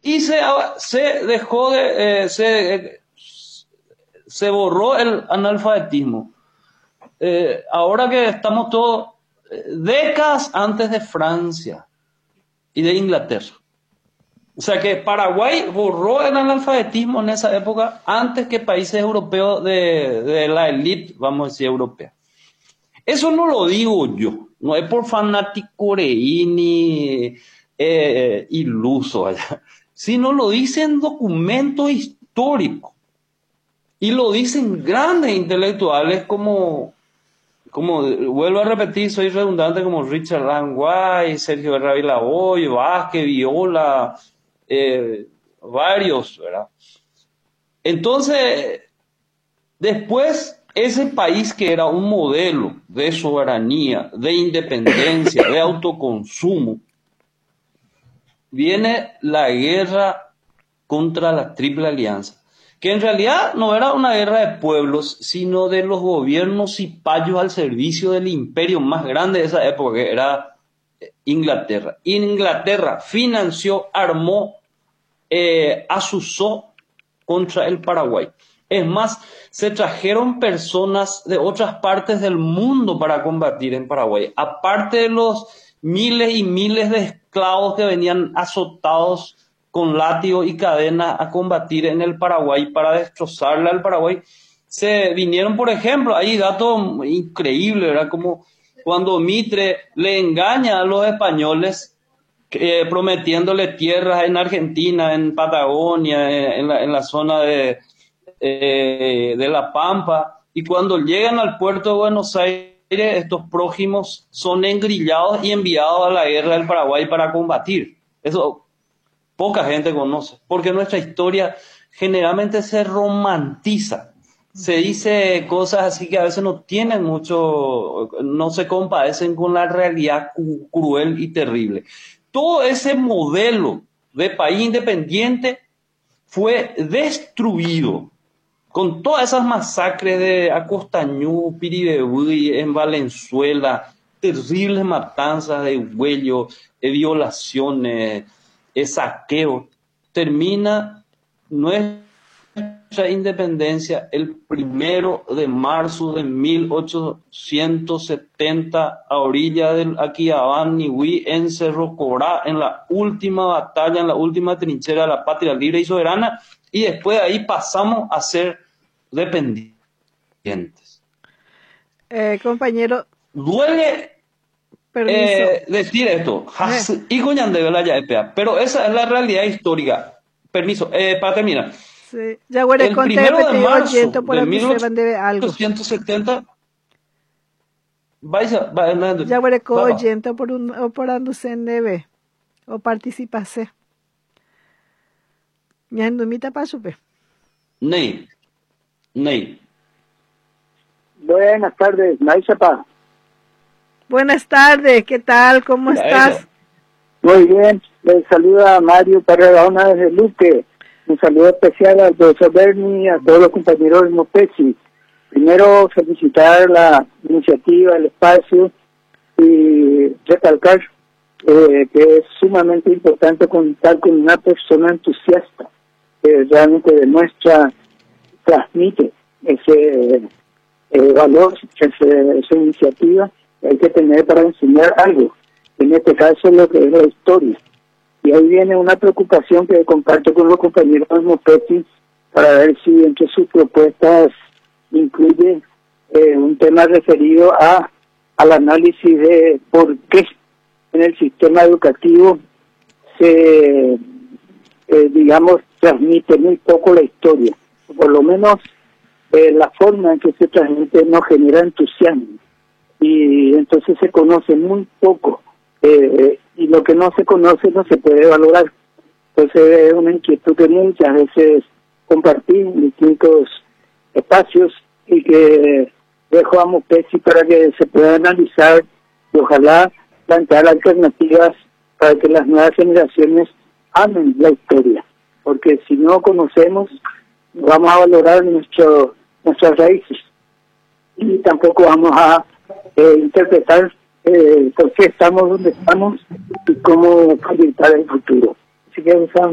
y se dejó de, se borró el analfabetismo. Ahora que estamos todos décadas antes de Francia y de Inglaterra. O sea que Paraguay borró el analfabetismo en esa época antes que países europeos de la élite, vamos a decir, europea. Eso no lo digo yo, no es por fanático ni iluso allá, sino lo dicen documentos históricos y lo dicen grandes intelectuales como vuelvo a repetir, soy redundante, como Richard Languay, Sergio Berra Vilaboy, Vázquez, Viola, varios, ¿verdad? Entonces, después, ese país que era un modelo de soberanía, de independencia, de autoconsumo, viene la guerra contra la Triple Alianza, que en realidad no era una guerra de pueblos, sino de los gobiernos cipayos al servicio del imperio más grande de esa época, que era Inglaterra. Y Inglaterra financió, armó, asusó contra el Paraguay. Es más, se trajeron personas de otras partes del mundo para combatir en Paraguay. Aparte de los miles y miles de esclavos que venían azotados con látigo y cadena a combatir en el Paraguay para destrozarle al Paraguay, se vinieron, por ejemplo, hay datos increíbles, ¿verdad? Como cuando Mitre le engaña a los españoles prometiéndole tierras en Argentina, en Patagonia, en la zona de La Pampa, y cuando llegan al puerto de Buenos Aires, estos prójimos son engrillados y enviados a la guerra del Paraguay para combatir. Eso poca gente conoce, porque nuestra historia generalmente se romantiza. Se dice cosas así que a veces no tienen mucho, no se compadecen con la realidad cruel y terrible. Todo ese modelo de país independiente fue destruido con todas esas masacres de Acostañú, Piribebuy, en Valenzuela, terribles matanzas de Huello, violaciones, saqueo. Termina nuestra independencia el 1 de marzo de 1870 a orilla del Aquidabán, Nihuí, en Cerro Corá, en la última batalla, en la última trinchera de la patria libre y soberana, y después de ahí pasamos a ser dependientes. Compañero. Duele decir esto, pero esa es la realidad histórica. Permiso, para terminar. Sí. Ya, bueno, el 1 de marzo de 1870 ya bueno, oyente por anduce neve o participase. Ya endumita pasupe. Ney. Buenas tardes, Maisapa. Buenas tardes, ¿qué tal? ¿Cómo estás? Muy bien, les saluda Mario Parragona desde Luque. Un saludo especial al profesor Berni y a todos los compañeros del Mopeci. Primero, felicitar la iniciativa, el espacio y recalcar que es sumamente importante contar con una persona entusiasta que realmente demuestra, transmite ese valor, esa iniciativa que hay que tener para enseñar algo. En este caso, lo que es la historia. Y ahí viene una preocupación que comparto con los compañeros de Mopeti para ver si entre sus propuestas incluye un tema referido al análisis de por qué en el sistema educativo se, transmite muy poco la historia. Por lo menos la forma en que se transmite no genera entusiasmo. Y entonces se conoce muy poco. Y lo que no se conoce no se puede valorar. Entonces es una inquietud que muchas veces compartí en distintos espacios y que dejo a Mopeci para que se pueda analizar y ojalá plantear alternativas para que las nuevas generaciones amen la historia. Porque si no conocemos, no vamos a valorar nuestras raíces y tampoco vamos a interpretar por qué estamos donde estamos y cómo proyectar el futuro. Así que